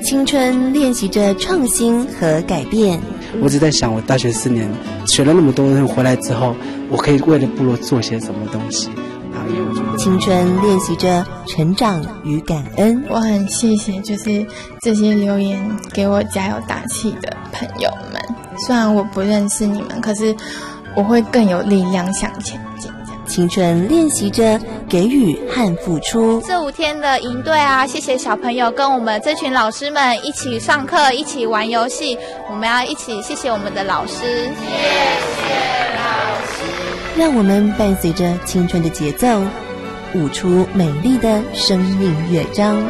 青春练习着创新和改变。 我只在想，我大学4年学了那么多东西，回来之后，我可以为了部落做些什么东西。 青春练习着成长与感恩。 我很谢谢就是这些留言给我加油打气的朋友们，虽然我不认识你们，可是我会更有力量向前进。 青春练习着给予和付出。 这5天的营队啊，谢谢小朋友跟我们这群老师们一起上课，一起玩游戏，我们要一起谢谢我们的老师。谢谢老师。让我们伴随着青春的节奏，舞出美丽的生命乐章。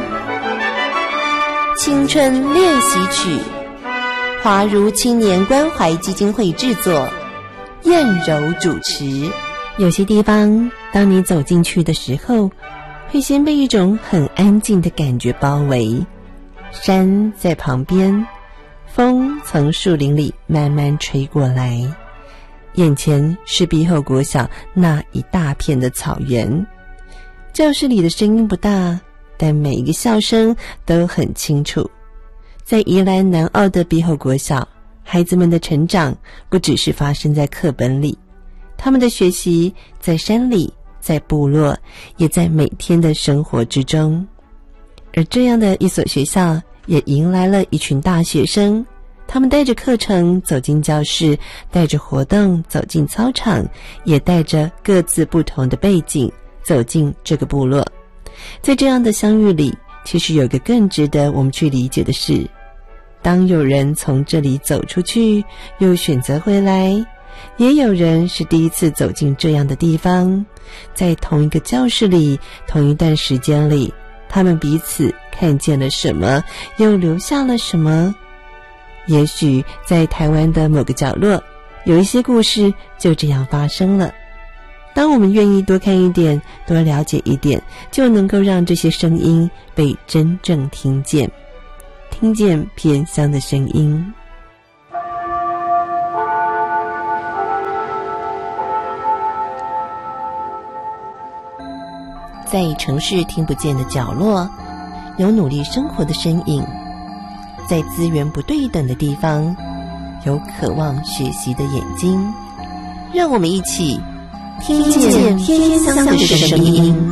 青春练习曲，华如青年关怀基金会制作，燕柔主持。有些地方，当你走进去的时候，会先被一种很安静的感觉包围。山在旁边，风从树林里慢慢吹过来，眼前是碧后国小那一大片的草原。教室里的声音不大，但每一个笑声都很清楚。在宜兰南澳的碧后国小，孩子们的成长不只是发生在课本里，他们的学习在山里，在部落，也在每天的生活之中。而这样的一所学校也迎来了一群大学生，他们带着课程走进教室，带着活动走进操场，也带着各自不同的背景走进这个部落。在这样的相遇里，其实有一个更值得我们去理解的是，当有人从这里走出去，又选择回来，也有人是第一次走进这样的地方，在同一个教室里，同一段时间里，他们彼此看见了什么，又留下了什么。也许在台湾的某个角落，有一些故事就这样发生了。当我们愿意多看一点，多了解一点，就能够让这些声音被真正听见，听见偏乡的声音。在城市听不见的角落，有努力生活的身影；在资源不对等的地方，有渴望学习的眼睛。让我们一起听见偏乡的声音。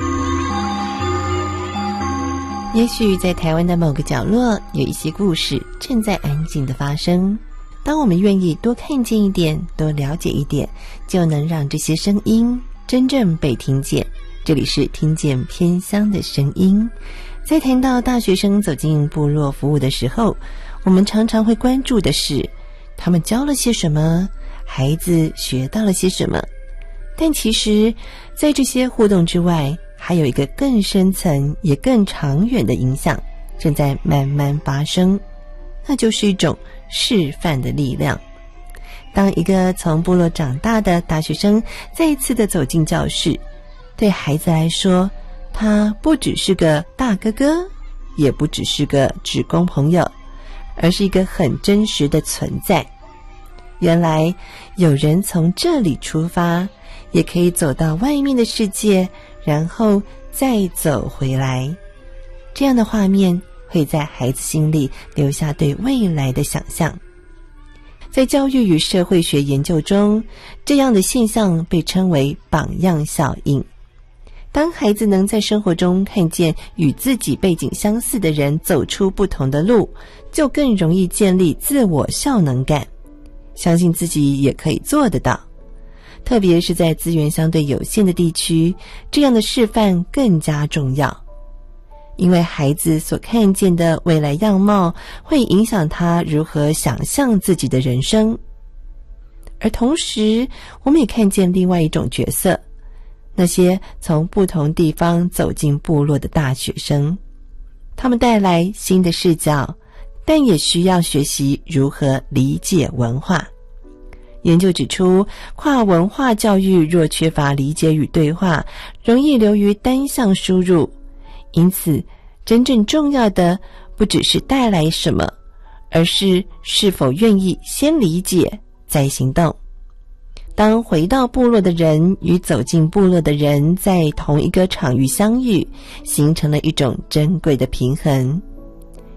也许在台湾的某个角落，有一些故事正在安静的发生。当我们愿意多看见一点，多了解一点，就能让这些声音真正被听见。这里是听见偏乡的声音。在谈到大学生走进部落服务的时候，我们常常会关注的是他们教了些什么，孩子学到了些什么。但其实在这些互动之外，还有一个更深层也更长远的影响正在慢慢发生，那就是一种示范的力量。当一个从部落长大的大学生再一次的走进教室，对孩子来说，他不只是个大哥哥，也不只是个职工朋友，而是一个很真实的存在。原来有人从这里出发，也可以走到外面的世界，然后再走回来。这样的画面会在孩子心里留下对未来的想象。在教育与社会学研究中，这样的现象被称为榜样效应。当孩子能在生活中看见与自己背景相似的人走出不同的路，就更容易建立自我效能感，相信自己也可以做得到。特别是在资源相对有限的地区，这样的示范更加重要。因为孩子所看见的未来样貌会影响他如何想象自己的人生。而同时，我们也看见另外一种角色，那些从不同地方走进部落的大学生，他们带来新的视角，但也需要学习如何理解文化。研究指出，跨文化教育若缺乏理解与对话，容易流于单向输入。因此，真正重要的不只是带来什么，而是是否愿意先理解再行动。当回到部落的人与走进部落的人在同一个场域相遇，形成了一种珍贵的平衡。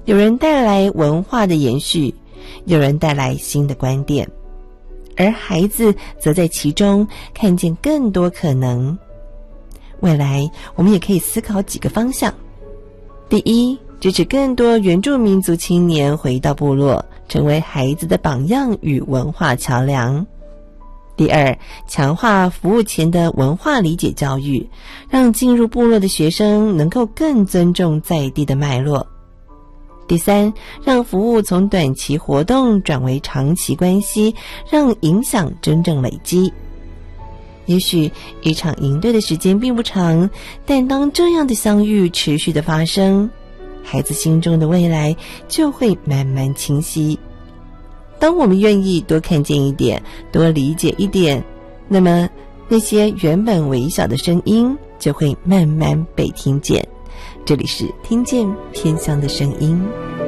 有人带来文化的延续，有人带来新的观点，而孩子则在其中看见更多可能。未来我们也可以思考几个方向。第一，支持更多原住民族青年回到部落，成为孩子的榜样与文化桥梁。第二，强化服务前的文化理解教育，让进入部落的学生能够更尊重在地的脉络。第三，让服务从短期活动转为长期关系，让影响真正累积。也许一场营队的时间并不长，但当这样的相遇持续的发生，孩子心中的未来就会慢慢清晰。当我们愿意多看见一点，多理解一点，那么那些原本微小的声音就会慢慢被听见。这里是听见偏乡的声音。